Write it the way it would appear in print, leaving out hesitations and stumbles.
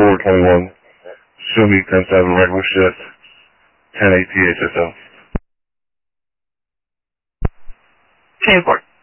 421. Show me 10-7 regular shift. 10-8 THSO. Transport.